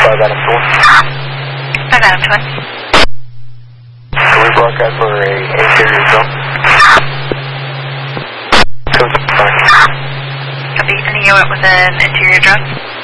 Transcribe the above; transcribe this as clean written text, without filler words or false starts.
5 Adam to 1. 5 Adam to 1. Can we broadcast for a interior drone? Code 5. Copy. Any unit with an interior drone?